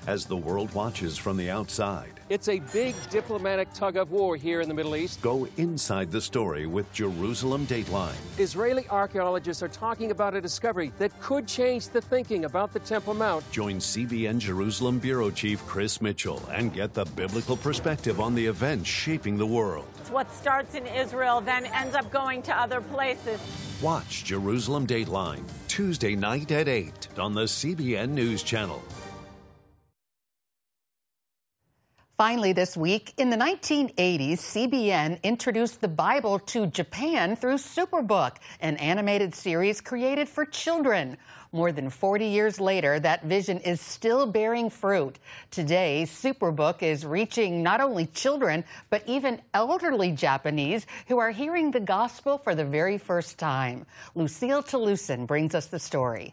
as the world watches from the outside. It's a big diplomatic tug-of-war here in the Middle East. Go inside the story with Jerusalem Dateline. Israeli archaeologists are talking about a discovery that could change the thinking about the Temple Mount. Join CBN Jerusalem Bureau Chief Chris Mitchell and get the biblical perspective on the events shaping the world. What starts in Israel then ends up going to other places. Watch Jerusalem Dateline Tuesday night at 8 on the CBN News Channel. Finally this week, in the 1980s, CBN introduced the Bible to Japan through Superbook, an animated series created for children. More than 40 years later, that vision is still bearing fruit. Today, Superbook is reaching not only children, but even elderly Japanese who are hearing the gospel for the very first time. Lucille Toulousan brings us the story.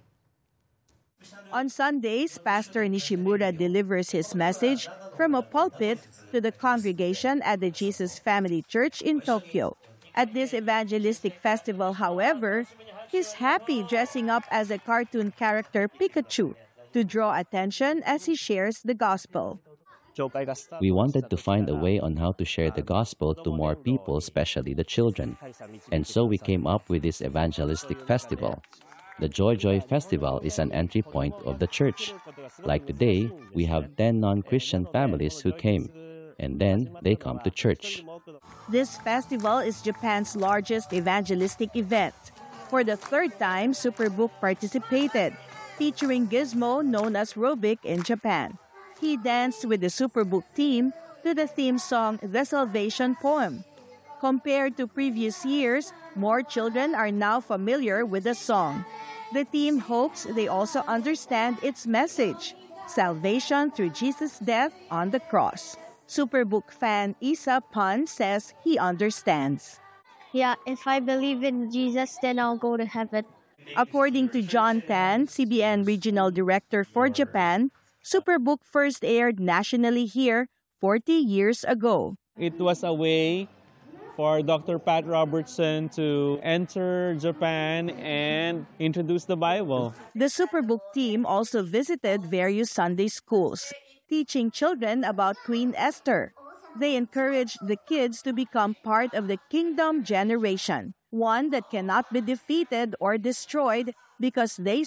On Sundays, Pastor Nishimura delivers his message from a pulpit to the congregation at the Jesus Family Church in Tokyo. At this evangelistic festival, however, he's happy dressing up as a cartoon character Pikachu to draw attention as he shares the gospel. We wanted to find a way on how to share the gospel to more people, especially the children. And so we came up with this evangelistic festival. The Joy Joy Festival is an entry point of the church. Like today, we have 10 non-Christian families who came, and then they come to church. This festival is Japan's largest evangelistic event. For the third time, Superbook participated, featuring Gizmo known as Rubik in Japan. He danced with the Superbook team to the theme song The Salvation Poem. Compared to previous years, more children are now familiar with the song. The team hopes they also understand its message, salvation through Jesus' death on the cross. Superbook fan Isa Pan says he understands. Yeah, if I believe in Jesus, then I'll go to heaven. According to John Tan, CBN Regional Director for Japan, Superbook first aired nationally here 40 years ago. It was a way for Dr. Pat Robertson to enter Japan and introduce the Bible. The Superbook team also visited various Sunday schools, teaching children about Queen Esther. They encouraged the kids to become part of the kingdom generation, one that cannot be defeated or destroyed because they